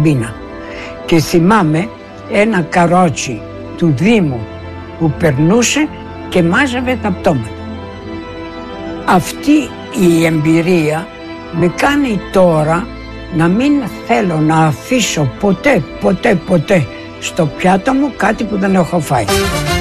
καμπίνα. Και θυμάμαι ένα καρότσι του Δήμου που περνούσε και μάζευε τα πτώματα. Αυτή η εμπειρία με κάνει τώρα να μην θέλω να αφήσω ποτέ στο πιάτο μου κάτι που δεν έχω φάει.